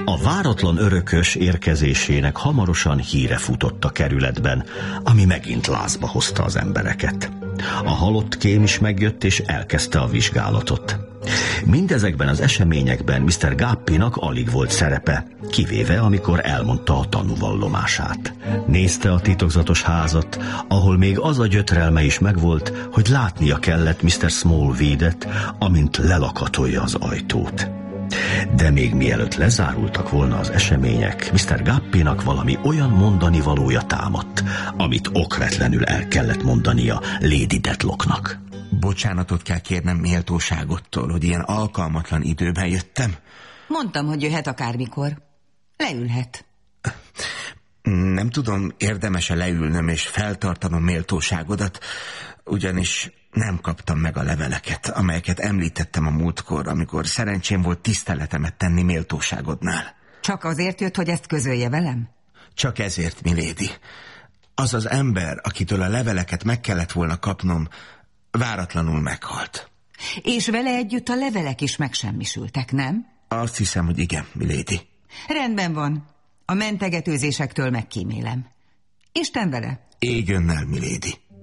A váratlan örökös érkezésének hamarosan híre futott a kerületben, ami megint lázba hozta az embereket. A halott kém is megjött és elkezdte a vizsgálatot. Mindezekben az eseményekben Mr. Guppynak alig volt szerepe, kivéve amikor elmondta a tanúvallomását. Nézte a titokzatos házat, ahol még az a gyötrelme is megvolt, hogy látnia kellett Mr. Smallweed-et, amint lelakatolja az ajtót. De még mielőtt lezárultak volna az események, Mr. Guppynak valami olyan mondani valója támadt, amit okvetlenül el kellett mondania Lady Dedlocknak. Bocsánatot kell kérnem méltóságottól, hogy ilyen alkalmatlan időben jöttem. Mondtam, hogy jöhet akármikor. Leülhet. Nem tudom, érdemes-e leülnöm és feltartanom méltóságodat, ugyanis nem kaptam meg a leveleket, amelyeket említettem a múltkor, amikor szerencsém volt tiszteletemet tenni méltóságodnál. Csak azért jött, hogy ezt közölje velem? Csak ezért, milady. Az az ember, akitől a leveleket meg kellett volna kapnom, váratlanul meghalt. És vele együtt a levelek is megsemmisültek, nem? Azt hiszem, hogy igen, milady. Rendben van. A mentegetőzésektől megkímélem. Isten vele. Ég önnel, milady.